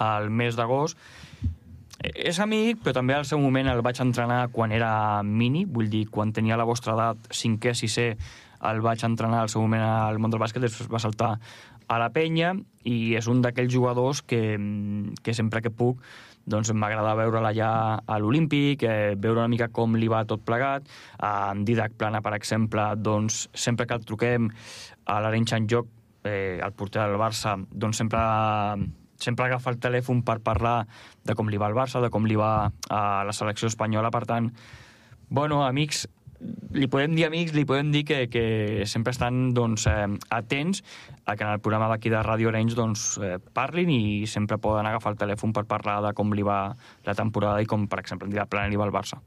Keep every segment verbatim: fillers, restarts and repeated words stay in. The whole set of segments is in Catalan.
al mes d'agost. És amic, però també al seu moment el vaig entrenar quan era mini, vull dir, quan tenia la vostra edat, cinquè, sisè, el vaig entrenar al seu moment al món del bàsquet, després va saltar a la penya, i és un d'aquells jugadors que, que sempre que puc doncs m'agrada veure'l allà a l'Olímpic, eh, veure una mica com li va tot plegat. En Didac Plana, per exemple, doncs sempre que el truquem a l'Arenys en joc, eh, el porter del Barça, doncs sempre... sempre agafa el telèfon per parlar de com li va al Barça, de com li va a la selecció espanyola. Per tant, bueno, amics, li podem dir amics, li podem dir que, que sempre estan doncs, eh, atents a que en el programa d'aquí de Ràdio Arenys doncs, eh, parlin, i sempre poden agafar el telèfon per parlar de com li va la temporada i com, per exemple, en Didac Plana li va al Barça.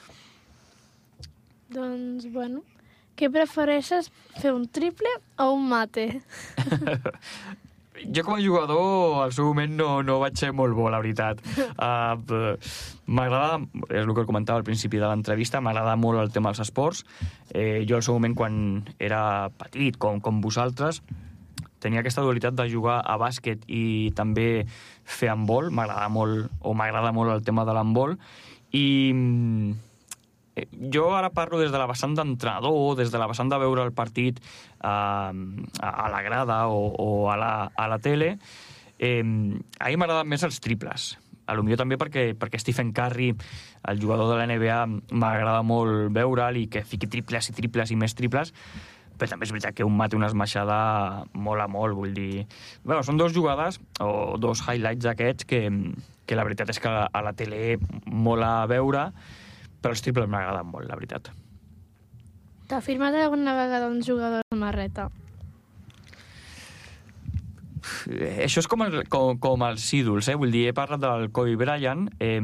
Doncs, bueno, què prefereixes, fer un triple o un mate? Jo com a jugador al seu moment no, no vaig ser molt bo, la veritat. Uh, m'agrada, és el que comentava al principi de l'entrevista, m'agrada molt el tema dels esports. Eh, jo al seu moment, quan era petit, com, com vosaltres, tenia aquesta dualitat de jugar a bàsquet i també fer handbol. M'agrada molt, o m'agrada molt el tema de l'handbol. I jo ara parlo des de la vessant d'entrenador, des de la vessant de veure el partit eh, a la grada o, o a, la, a la tele. Eh, a mi m'agraden més els triples. A lo millor també perquè, perquè Stephen Curry, el jugador de la N B A, m'agrada molt veure'l i que fiqui triples i triples i més triples, però també és veritat que un mate una esmaixada mola molt, vull dir... Bueno, són dos jugades o dos highlights d'aquests que, que la veritat és que a la tele mola veure, però els triples m'agraden molt, la veritat. T'ha firmat alguna vegada un jugador de samarreta? Això és com, el, com, com els ídols, eh? Vull dir, he parlat del Kobe Bryant. Eh,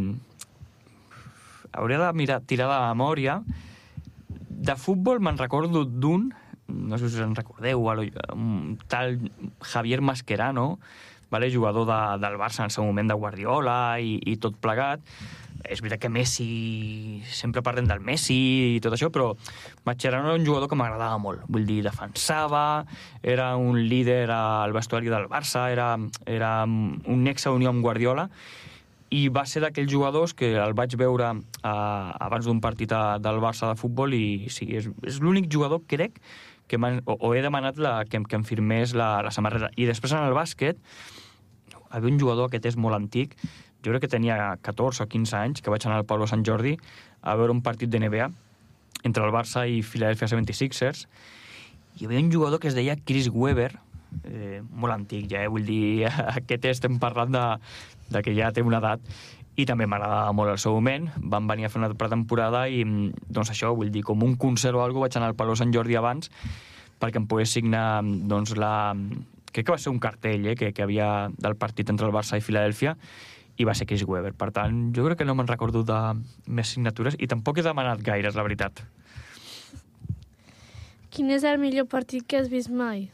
hauria de mirar, tirar de memòria. De futbol me'n recordo d'un, no sé si us en recordeu, un tal Javier Mascherano, vale? Jugador de, del Barça en el seu moment, de Guardiola i, i tot plegat. És veritat que Messi, sempre parlem del Messi i tot això, però Mascherano era un jugador que m'agradava molt. Vull dir, defensava, era un líder al vestuari del Barça, era, era un nexe unió amb Guardiola, i va ser d'aquells jugadors que el vaig veure eh, abans d'un partit a, del Barça de futbol, i sí, és, és l'únic jugador, crec, que o, o he demanat la, que, que em firmés la, la samarreta. I després en el bàsquet, hi havia un jugador, aquest és molt antic, jo crec que tenia catorze o quinze anys, que vaig anar al Pablo Sant Jordi a veure un partit de N B A entre el Barça i Philadelphia setanta-sis ers. Hi havia un jugador que es deia Chris Webber, eh, molt antic ja, eh? Vull dir, aquest estem parlant de, de que ja té una edat, i també m'agradava molt el seu moment. Van venir a fer una pretemporada i, doncs això, vull dir, com un concert o alguna cosa, vaig anar al Pablo Sant Jordi abans perquè em pogués signar, doncs, la... crec que va ser un cartell, eh, que, que havia del partit entre el Barça i Philadelphia, i va ser Chris Webber. Per tant, jo crec que no me'n recordo de més signatures, i tampoc he demanat gaires, la veritat. Quin és el millor partit que has vist mai?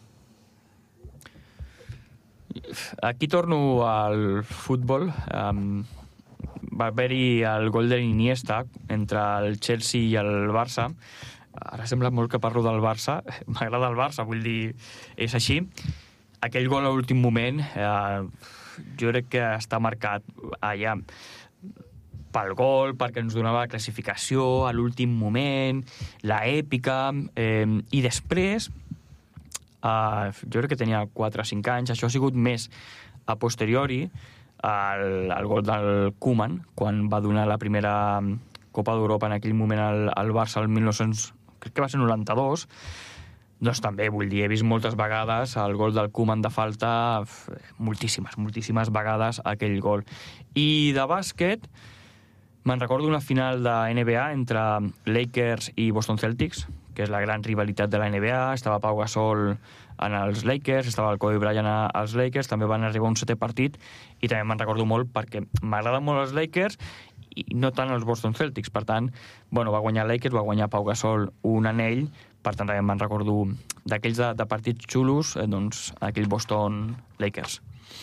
Aquí torno al futbol. Um, va haver-hi el gol de l'Iniesta entre el Chelsea i el Barça. Ara sembla molt que parlo del Barça. M'agrada el Barça, vull dir, és així. Aquell gol a l'últim moment... Eh, jo crec que està marcat allà pel gol, perquè ens donava la classificació a l'últim moment, la èpica, eh, i després, eh, jo crec que tenia quatre o cinc anys, això ha sigut més a posteriori, el, el gol del Koeman, quan va donar la primera Copa d'Europa en aquell moment al, al Barça, el mil nou-cents, crec que va ser noranta-dos, doncs també, vull dir, he vist moltes vegades el gol del Koeman de falta, moltíssimes, moltíssimes vegades aquell gol. I de bàsquet, me'n recordo una final de N B A entre Lakers i Boston Celtics, que és la gran rivalitat de la N B A. Estava Pau Gasol en els Lakers, estava el Kobe Bryant als Lakers, també van arribar a un setè partit, i també me'n recordo molt perquè m'agraden molt els Lakers i no tant els Boston Celtics. Per tant, bueno, va guanyar Lakers, va guanyar Pau Gasol un anell. Per tant, també me'n recordo d'aquells de, de partits xulos, eh, doncs, aquell Boston Lakers.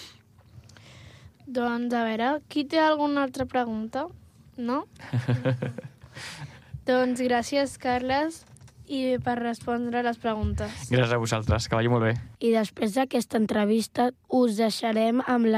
Doncs, a veure, qui té alguna altra pregunta? No? Doncs gràcies, Carles, i per respondre les preguntes. Gràcies a vosaltres, que vagi molt bé. I després d'aquesta entrevista us deixarem amb la